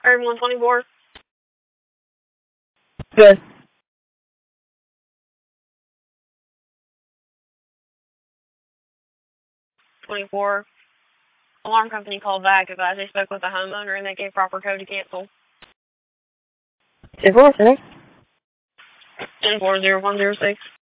Urban 124. Good. 24. Alarm company called back, advised they spoke with the homeowner and they gave proper code to cancel. 246. 10-4-0-1-0-6.